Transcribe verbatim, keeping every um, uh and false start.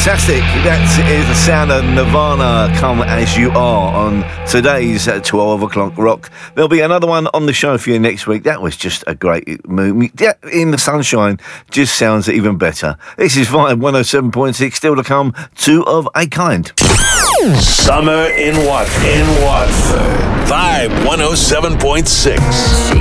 Fantastic. That is the sound of Nirvana, Come As You Are, on today's twelve o'clock rock. There'll be another one on the show for you next week. That was just a great movie. Yeah, In the Sunshine just sounds even better. This is Vibe one oh seven point six. Still to come, Two of a Kind. Summer in Watford. In Watford. Vibe one oh seven point six.